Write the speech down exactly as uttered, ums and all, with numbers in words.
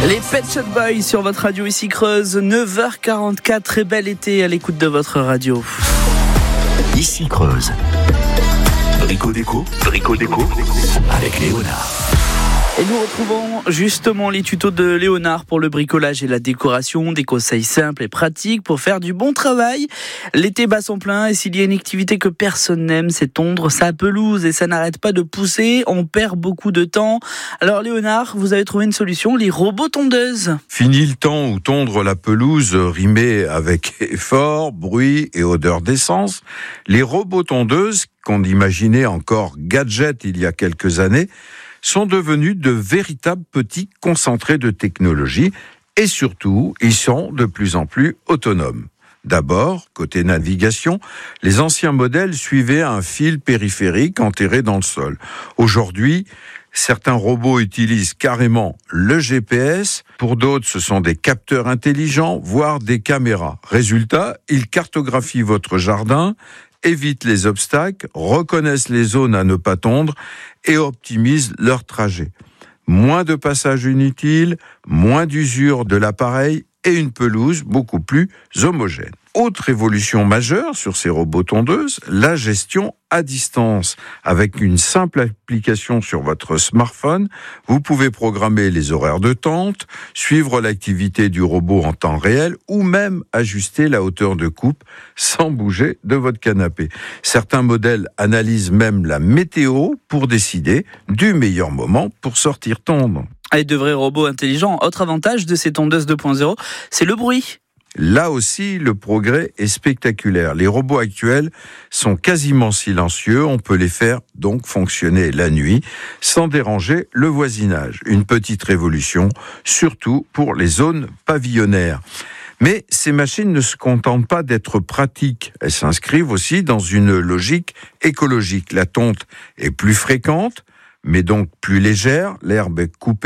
Les Pet Shop Boys sur votre radio ici Creuse, neuf heures quarante-quatre, très bel été à l'écoute de votre radio. Ici Creuse. Brico déco, Brico déco, avec Léonard. Et nous retrouvons justement les tutos de Léonard pour le bricolage et la décoration, des conseils simples et pratiques pour faire du bon travail. L'été bat son plein et s'il y a une activité que personne n'aime, c'est tondre sa pelouse et ça n'arrête pas de pousser, on perd beaucoup de temps. Alors Léonard, vous avez trouvé une solution, les robots tondeuses. Fini le temps où tondre la pelouse rimait avec effort, bruit et odeur d'essence. Les robots tondeuses, qu'on imaginait encore gadgets il y a quelques années, sont devenus de véritables petits concentrés de technologie et surtout, ils sont de plus en plus autonomes. D'abord, côté navigation, les anciens modèles suivaient un fil périphérique enterré dans le sol. Aujourd'hui, certains robots utilisent carrément le G P S, pour d'autres ce sont des capteurs intelligents, voire des caméras. Résultat, ils cartographient votre jardin, évitent les obstacles, reconnaissent les zones à ne pas tondre et optimisent leur trajet. Moins de passages inutiles, moins d'usure de l'appareil et une pelouse beaucoup plus homogène. Autre évolution majeure sur ces robots tondeuses, la gestion à distance. Avec une simple application sur votre smartphone, vous pouvez programmer les horaires de tonte, suivre l'activité du robot en temps réel ou même ajuster la hauteur de coupe sans bouger de votre canapé. Certains modèles analysent même la météo pour décider du meilleur moment pour sortir tondre. Et de vrais robots intelligents. Autre avantage de ces tondeuses deux point zéro, c'est le bruit. Là aussi, le progrès est spectaculaire. Les robots actuels sont quasiment silencieux. On peut les faire donc fonctionner la nuit sans déranger le voisinage. Une petite révolution, surtout pour les zones pavillonnaires. Mais ces machines ne se contentent pas d'être pratiques. Elles s'inscrivent aussi dans une logique écologique. La tonte est plus fréquente, mais donc plus légère. L'herbe est coupée